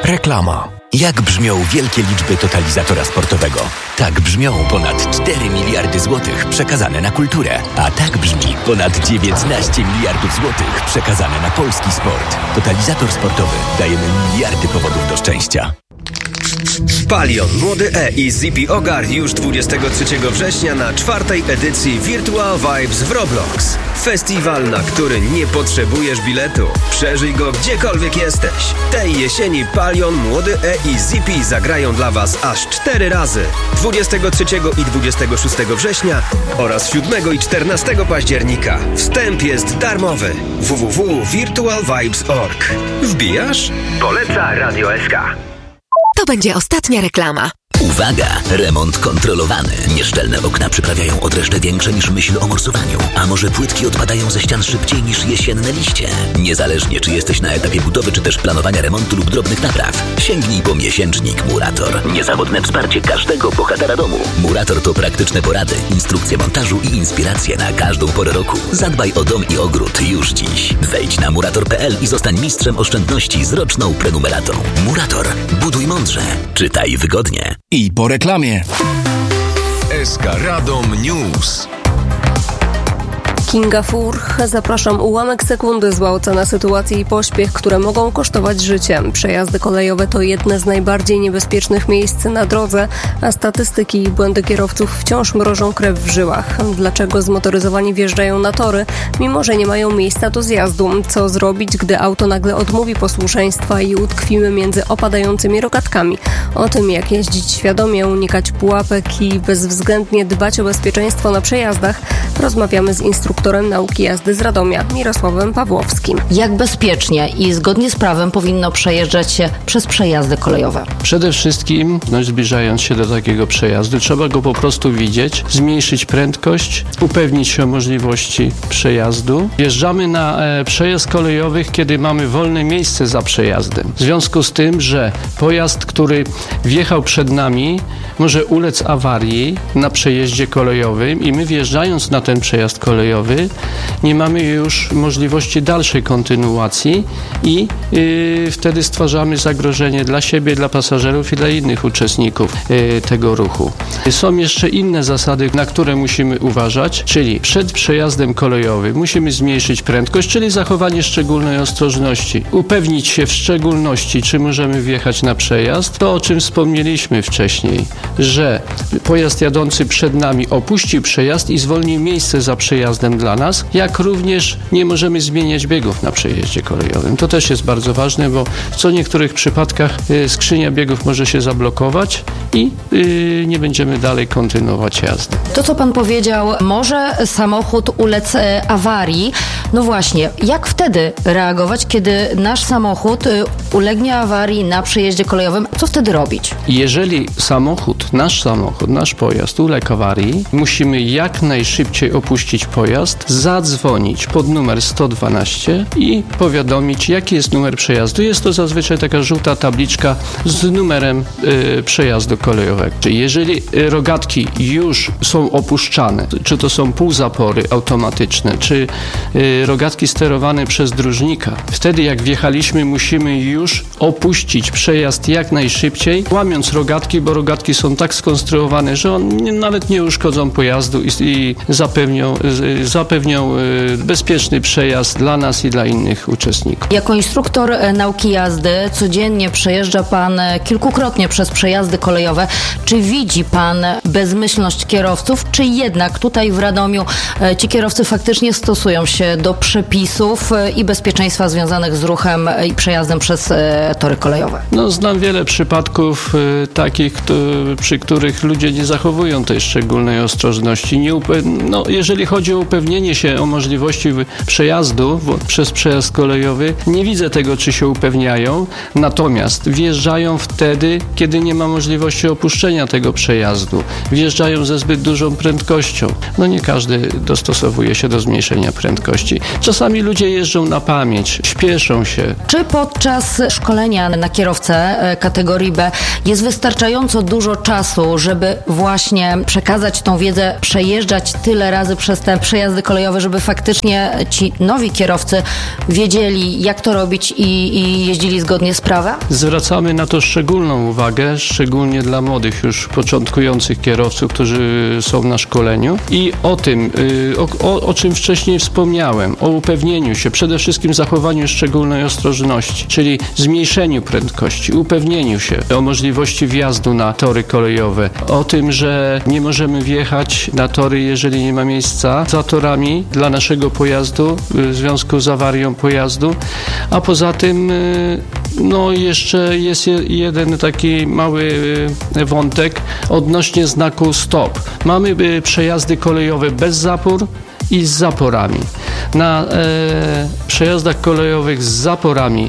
Reklama. Jak brzmią wielkie liczby totalizatora sportowego? Tak brzmią ponad 4 miliardy złotych przekazane na kulturę. A tak brzmi ponad 19 miliardów złotych przekazane na polski sport. Totalizator sportowy. Dajemy miliardy powodów do szczęścia. Palion, Młody E i Zippy Ogar już 23 września na 4. edycji Virtual Vibes w Roblox. Festiwal, na który nie potrzebujesz biletu. Przeżyj go gdziekolwiek jesteś. Tej jesieni Palion, Młody E i Zippy zagrają dla Was aż 4 razy. 23 i 26 września oraz 7 i 14 października. Wstęp jest darmowy. www.virtualvibes.org. Wbijasz? Poleca Radio SK. To będzie ostatnia reklama. Uwaga! Remont kontrolowany. Nieszczelne okna przyprawiają odreszcze większe niż myśl o morsowaniu. A może płytki odpadają ze ścian szybciej niż jesienne liście? Niezależnie czy jesteś na etapie budowy, czy też planowania remontu lub drobnych napraw, sięgnij po miesięcznik Murator. Niezawodne wsparcie każdego bohatera domu. Murator to praktyczne porady, instrukcje montażu i inspiracje na każdą porę roku. Zadbaj o dom i ogród już dziś. Wejdź na murator.pl i zostań mistrzem oszczędności z roczną prenumeratą. Murator. Buduj mądrze. Czytaj wygodnie. I po reklamie. SK Radom News. Kinga Furch. Zapraszam. Ułamek sekundy, zła ocena sytuacji i pośpiech, które mogą kosztować życie. Przejazdy kolejowe to jedne z najbardziej niebezpiecznych miejsc na drodze, a statystyki i błędy kierowców wciąż mrożą krew w żyłach. Dlaczego zmotoryzowani wjeżdżają na tory, mimo że nie mają miejsca do zjazdu? Co zrobić, gdy auto nagle odmówi posłuszeństwa i utkwimy między opadającymi rogatkami? O tym, jak jeździć świadomie, unikać pułapek i bezwzględnie dbać o bezpieczeństwo na przejazdach, rozmawiamy z instruktorem nauki jazdy z Radomia, Mirosławem Pawłowskim. Jak bezpiecznie i zgodnie z prawem powinno przejeżdżać się przez przejazdy kolejowe? Przede wszystkim, zbliżając się do takiego przejazdu, trzeba go po prostu widzieć, zmniejszyć prędkość, upewnić się o możliwości przejazdu. Wjeżdżamy na przejazd kolejowy, kiedy mamy wolne miejsce za przejazdem. W związku z tym, że pojazd, który wjechał przed nami, może ulec awarii na przejeździe kolejowym i my wjeżdżając na ten przejazd kolejowy nie mamy już możliwości dalszej kontynuacji i wtedy stwarzamy zagrożenie dla siebie, dla pasażerów i dla innych uczestników tego ruchu. Są jeszcze inne zasady, na które musimy uważać, czyli przed przejazdem kolejowym musimy zmniejszyć prędkość, czyli zachowanie szczególnej ostrożności. Upewnić się w szczególności, czy możemy wjechać na przejazd. To, o czym wspomnieliśmy wcześniej, że pojazd jadący przed nami opuści przejazd i zwolni miejsce za przejazdem dla nas, jak również nie możemy zmieniać biegów na przejeździe kolejowym. To też jest bardzo ważne, bo w co niektórych przypadkach skrzynia biegów może się zablokować i nie będziemy dalej kontynuować jazdy. To, co pan powiedział, może samochód ulec awarii. No właśnie, jak wtedy reagować, kiedy nasz samochód ulegnie awarii na przejeździe kolejowym? Co wtedy robić? Jeżeli nasz pojazd uległ awarii, musimy jak najszybciej opuścić pojazd, zadzwonić pod numer 112 i powiadomić, jaki jest numer przejazdu. Jest to zazwyczaj taka żółta tabliczka z numerem przejazdu kolejowego. Czyli jeżeli rogatki już są opuszczane, czy to są półzapory automatyczne, czy rogatki sterowane przez dróżnika, wtedy jak wjechaliśmy, musimy już opuścić przejazd jak najszybciej, łamiąc rogatki, bo rogatki są tak skonstruowane, że nawet nie uszkodzą pojazdu i zapewnią bezpieczny przejazd dla nas i dla innych uczestników. Jako instruktor nauki jazdy codziennie przejeżdża pan kilkukrotnie przez przejazdy kolejowe. Czy widzi pan bezmyślność kierowców, czy jednak tutaj w Radomiu ci kierowcy faktycznie stosują się do przepisów i bezpieczeństwa związanych z ruchem i przejazdem przez tory kolejowe? Znam wiele przypadków takich, przy których ludzie nie zachowują tej szczególnej ostrożności. Jeżeli chodzi o upewnienie się o możliwości przejazdu przez przejazd kolejowy, nie widzę tego, czy się upewniają, natomiast wjeżdżają wtedy, kiedy nie ma możliwości opuszczenia tego przejazdu. Wjeżdżają ze zbyt dużą prędkością. Nie każdy dostosowuje się do zmniejszenia prędkości. Czasami ludzie jeżdżą na pamięć, śpieszą się. Czy podczas szkolenia na kierowcę kategorii B jest wystarczająco dużo czasu, żeby właśnie przekazać tą wiedzę, przejeżdżać tyle razy przez te przejazdy przejazdy kolejowe, żeby faktycznie ci nowi kierowcy wiedzieli, jak to robić i jeździli zgodnie z prawem? Zwracamy na to szczególną uwagę, szczególnie dla młodych już początkujących kierowców, którzy są na szkoleniu i o tym, o czym wcześniej wspomniałem, o upewnieniu się, przede wszystkim zachowaniu szczególnej ostrożności, czyli zmniejszeniu prędkości, upewnieniu się o możliwości wjazdu na tory kolejowe, o tym, że nie możemy wjechać na tory, jeżeli nie ma miejsca za torami dla naszego pojazdu w związku z awarią pojazdu, a poza tym jeszcze jest jeden taki mały wątek odnośnie znaku stop. Mamy przejazdy kolejowe bez zapór i z zaporami. Na przejazdach kolejowych z zaporami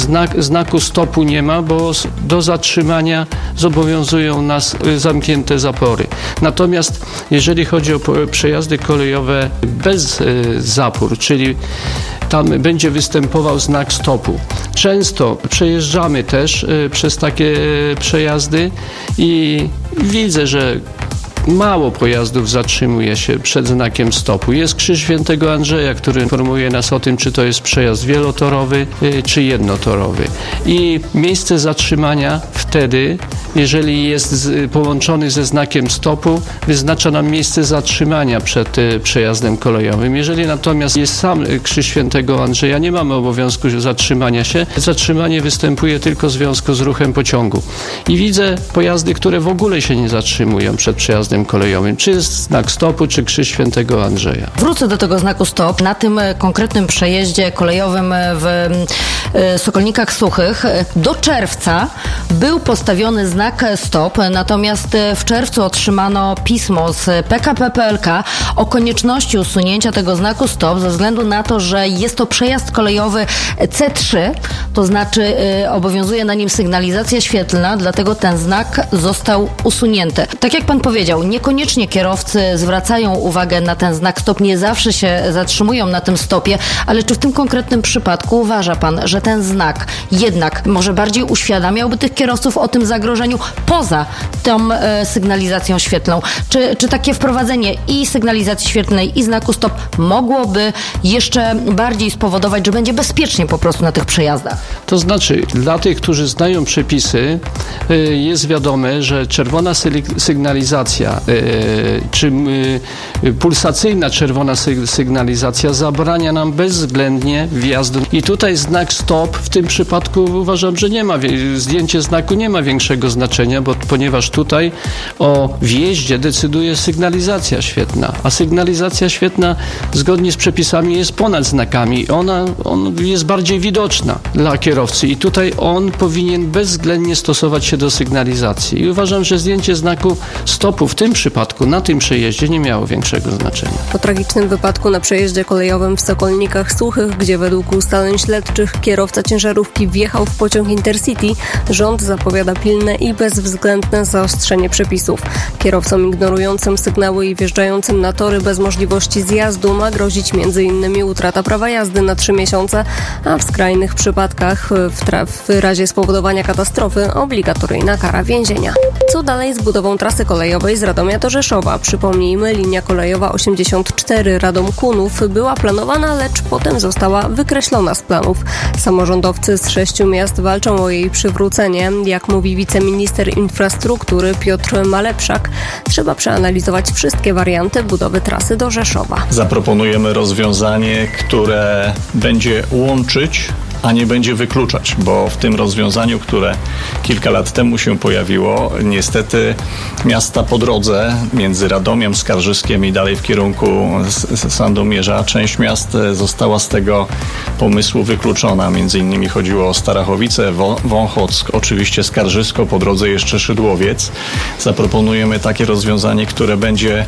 znaku stopu nie ma, bo do zatrzymania zobowiązują nas zamknięte zapory. Natomiast jeżeli chodzi o przejazdy kolejowe bez zapór, czyli tam będzie występował znak stopu. Często przejeżdżamy też przez takie przejazdy i widzę, że mało pojazdów zatrzymuje się przed znakiem stopu. Jest krzyż Świętego Andrzeja, który informuje nas o tym, czy to jest przejazd wielotorowy, czy jednotorowy. I miejsce zatrzymania wtedy, jeżeli jest połączony ze znakiem stopu, wyznacza nam miejsce zatrzymania przed przejazdem kolejowym. Jeżeli natomiast jest sam krzyż Świętego Andrzeja, nie mamy obowiązku zatrzymania się. Zatrzymanie występuje tylko w związku z ruchem pociągu. I widzę pojazdy, które w ogóle się nie zatrzymują przed przejazdem kolejowym. Czy jest znak stopu, czy krzyż Świętego Andrzeja. Wrócę do tego znaku stop. Na tym konkretnym przejeździe kolejowym w Sokolnikach Suchych do czerwca był postawiony znak stop, natomiast w czerwcu otrzymano pismo z PKP PLK o konieczności usunięcia tego znaku stop ze względu na to, że jest to przejazd kolejowy C3, to znaczy obowiązuje na nim sygnalizacja świetlna, dlatego ten znak został usunięty. Tak jak pan powiedział, niekoniecznie kierowcy zwracają uwagę na ten znak stop, nie zawsze się zatrzymują na tym stopie, ale czy w tym konkretnym przypadku uważa pan, że ten znak jednak może bardziej uświadamiałby tych kierowców o tym zagrożeniu poza tą sygnalizacją świetlną? Czy takie wprowadzenie i sygnalizacji świetlnej, i znaku stop mogłoby jeszcze bardziej spowodować, że będzie bezpiecznie po prostu na tych przejazdach? To znaczy, dla tych, którzy znają przepisy, jest wiadome, że czerwona sygnalizacja czy pulsacyjna czerwona sygnalizacja zabrania nam bezwzględnie wjazdu. I tutaj znak stop w tym przypadku uważam, że nie ma, zdjęcie znaku nie ma większego znaczenia, ponieważ tutaj o wjeździe decyduje sygnalizacja świetlna, a sygnalizacja świetlna zgodnie z przepisami jest ponad znakami. Ona jest bardziej widoczna dla kierowcy i tutaj on powinien bezwzględnie stosować się do sygnalizacji. I uważam, że zdjęcie znaku stopu w tym przypadku, na tym przejeździe nie miało większego znaczenia. Po tragicznym wypadku na przejeździe kolejowym w Sokolnikach Suchych, gdzie według ustaleń śledczych kierowca ciężarówki wjechał w pociąg Intercity, rząd zapowiada pilne i bezwzględne zaostrzenie przepisów. Kierowcom ignorującym sygnały i wjeżdżającym na tory bez możliwości zjazdu ma grozić m.in. utrata prawa jazdy na 3 miesiące, a w skrajnych przypadkach w razie spowodowania katastrofy obligatoryjna kara więzienia. Co dalej z budową trasy kolejowej z Radomia do Rzeszowa? Przypomnijmy, linia kolejowa 84 Radom-Kunów była planowana, lecz potem została wykreślona z planów. Samorządowcy z 6 miast walczą o jej przywrócenie. Jak mówi wiceminister infrastruktury Piotr Malepszak, trzeba przeanalizować wszystkie warianty budowy trasy do Rzeszowa. Zaproponujemy rozwiązanie, które będzie łączyć, a nie będzie wykluczać, bo w tym rozwiązaniu, które kilka lat temu się pojawiło, niestety miasta po drodze między Radomiem, Skarżyskiem i dalej w kierunku Sandomierza, część miast została z tego pomysłu wykluczona. Między innymi chodziło o Starachowice, Wąchock, oczywiście Skarżysko, po drodze jeszcze Szydłowiec. Zaproponujemy takie rozwiązanie, które będzie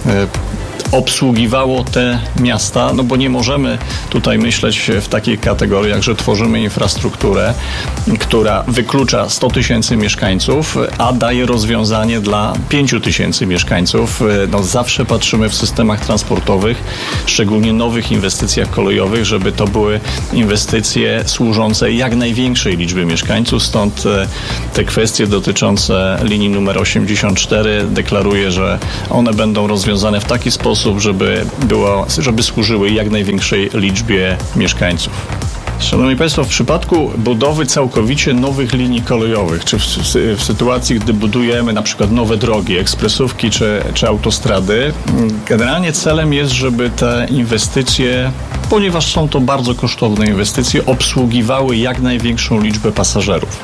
obsługiwało te miasta, no bo nie możemy tutaj myśleć w takich kategoriach, że tworzymy infrastrukturę, która wyklucza 100 000 mieszkańców, a daje rozwiązanie dla 5 000 mieszkańców. No zawsze patrzymy w systemach transportowych, szczególnie nowych inwestycjach kolejowych, żeby to były inwestycje służące jak największej liczbie mieszkańców, stąd te kwestie dotyczące linii numer 84 deklaruję, że one będą rozwiązane w taki sposób, sposób, żeby służyły jak największej liczbie mieszkańców. Szanowni Państwo, w przypadku budowy całkowicie nowych linii kolejowych, czy w sytuacji, gdy budujemy na przykład nowe drogi, ekspresówki czy autostrady, generalnie celem jest, żeby te inwestycje, ponieważ są to bardzo kosztowne inwestycje, obsługiwały jak największą liczbę pasażerów.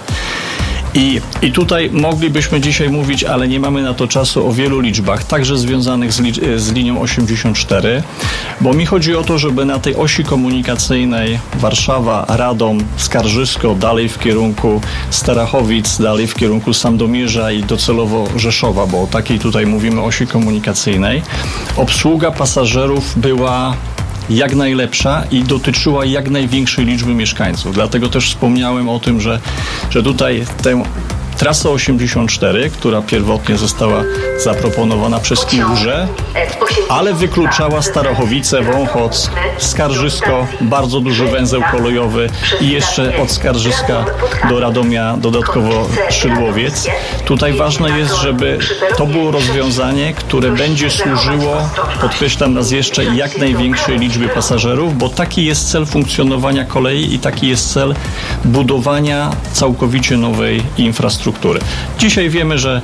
I tutaj moglibyśmy dzisiaj mówić, ale nie mamy na to czasu, o wielu liczbach, także związanych z linią 84, bo mi chodzi o to, żeby na tej osi komunikacyjnej Warszawa, Radom, Skarżysko, dalej w kierunku Starachowic, dalej w kierunku Sandomierza i docelowo Rzeszowa, bo o takiej tutaj mówimy osi komunikacyjnej, obsługa pasażerów była jak najlepsza i dotyczyła jak największej liczby mieszkańców. Dlatego też wspomniałem o tym, że tutaj tę trasę 84, która pierwotnie została zaproponowana przez Kiłże, ale wykluczała Starachowice, Wąchock, Skarżysko, bardzo duży węzeł kolejowy i jeszcze od Skarżyska do Radomia dodatkowo Szydłowiec. Tutaj ważne jest, żeby to było rozwiązanie, które będzie służyło, podkreślam raz jeszcze, jak największej liczbie pasażerów, bo taki jest cel funkcjonowania kolei i taki jest cel budowania całkowicie nowej infrastruktury. Dzisiaj wiemy, że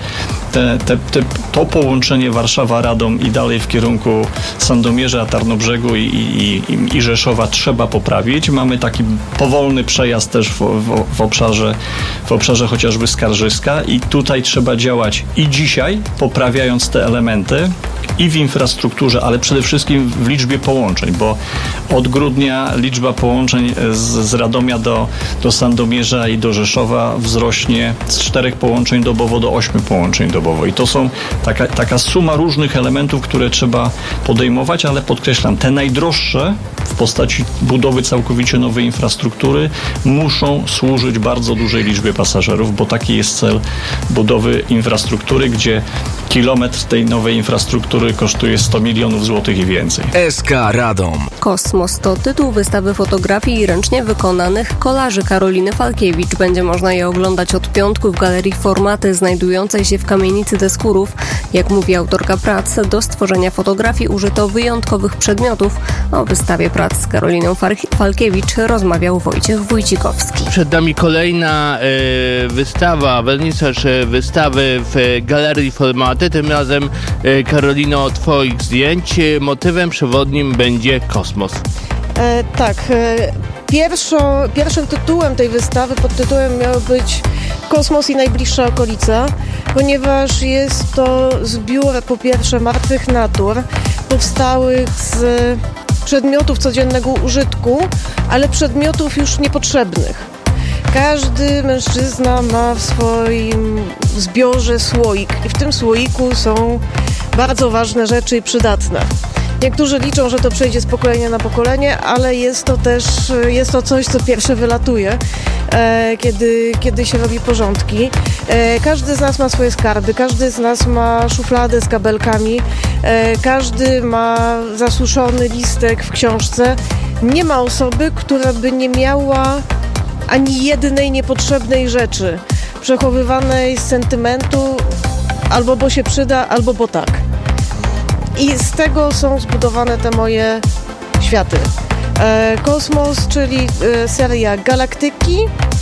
to połączenie Warszawa-Radom i dalej w kierunku Sandomierza, Tarnobrzegu i Rzeszowa trzeba poprawić. Mamy taki powolny przejazd też w obszarze chociażby Skarżyska i tutaj trzeba działać i dzisiaj, poprawiając te elementy i w infrastrukturze, ale przede wszystkim w liczbie połączeń, bo od grudnia liczba połączeń z Radomia do Sandomierza i do Rzeszowa wzrośnie z 4 połączeń dobowo do 8 połączeń dobowo. I to są taka suma różnych elementów, które trzeba podejmować, ale podkreślam, te najdroższe w postaci budowy całkowicie nowej infrastruktury muszą służyć bardzo dużej liczbie pasażerów, bo taki jest cel budowy infrastruktury, gdzie kilometr tej nowej infrastruktury kosztuje 100 milionów złotych i więcej. SK Radom. Kosmos to tytuł wystawy fotografii i ręcznie wykonanych kolaży Karoliny Falkiewicz. Będzie można je oglądać od piątku w Galerii Formaty znajdującej się w kamienicy Deskurów. Jak mówi autorka prac, do stworzenia fotografii użyto wyjątkowych przedmiotów. O wystawie prac z Karoliną Falkiewicz rozmawiał Wojciech Wójcikowski. Przed nami kolejna wystawa, wernisaż wystawy w Galerii Formaty. Tym razem, Karolino, twoich zdjęć. Motywem przewodnim będzie kosmos. Tak. Pierwszym tytułem tej wystawy, pod tytułem miał być Kosmos i najbliższa okolica, ponieważ jest to zbiór po pierwsze martwych natur, powstałych z przedmiotów codziennego użytku, ale przedmiotów już niepotrzebnych. Każdy mężczyzna ma w swoim zbiorze słoik i w tym słoiku są bardzo ważne rzeczy i przydatne. Niektórzy liczą, że to przejdzie z pokolenia na pokolenie, ale jest to coś, co pierwsze wylatuje, kiedy się robi porządki. Każdy z nas ma swoje skarby, każdy z nas ma szufladę z kabelkami, każdy ma zasuszony listek w książce. Nie ma osoby, która by nie miała ani jednej niepotrzebnej rzeczy przechowywanej z sentymentu, albo bo się przyda, albo bo tak. I z tego są zbudowane te moje światy. Kosmos, czyli seria Galaktyki,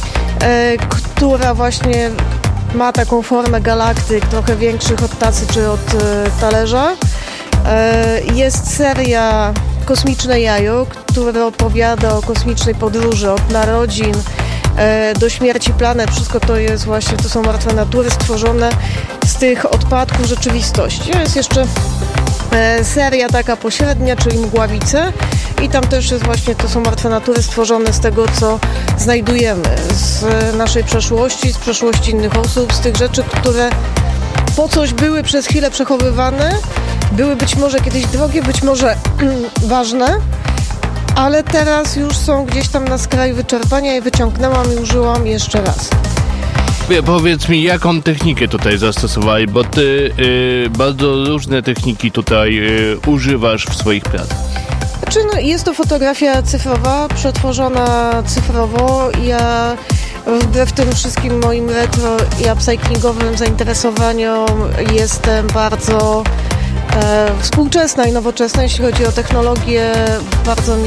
która właśnie ma taką formę galaktyk, trochę większych od tacy czy od talerza. Jest seria Kosmiczne Jajo, która opowiada o kosmicznej podróży od narodzin do śmierci planet. Wszystko to są martwe natury stworzone z tych odpadków rzeczywistości. Jest jeszcze seria taka pośrednia, czyli Mgławice i tam też jest właśnie, to są martwe natury stworzone z tego, co znajdujemy z naszej przeszłości, z przeszłości innych osób, z tych rzeczy, które po coś były przez chwilę przechowywane, były być może kiedyś drogie, być może ważne, ale teraz już są gdzieś tam na skraju wyczerpania i wyciągnęłam i użyłam jeszcze raz. Powiedz mi, jaką technikę tutaj zastosowali, bo ty bardzo różne techniki tutaj używasz w swoich pracach. Jest to fotografia cyfrowa, przetworzona cyfrowo. Ja wbrew tym wszystkim moim retro i upcyclingowym zainteresowaniom jestem bardzo współczesna i nowoczesna, jeśli chodzi o technologię, bardzo